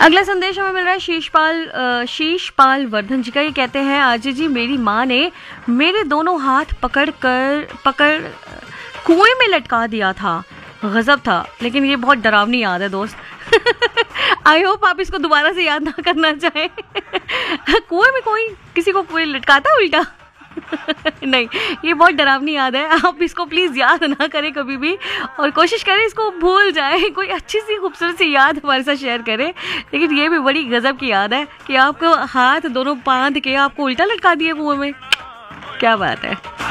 अगला संदेश हमें मिल रहा है शीशपाल वर्धन जी का। ये कहते हैं आजी जी, मेरी माँ ने मेरे दोनों हाथ पकड़ कुएं में लटका दिया था। गजब था, लेकिन ये बहुत डरावनी याद है दोस्त। आई होप आप इसको दोबारा से याद ना करना चाहें। कुएं में कोई किसी को कोई लटकाता उल्टा? नहीं, ये बहुत डरावनी याद है। आप इसको प्लीज़ याद ना करें कभी भी, और कोशिश करें इसको भूल जाए। कोई अच्छी सी खूबसूरत सी याद हमारे साथ शेयर करें। लेकिन ये भी बड़ी गजब की याद है कि आपको हाथ दोनों बांध के आपको उल्टा लटका दिए कुएं में। क्या बात है।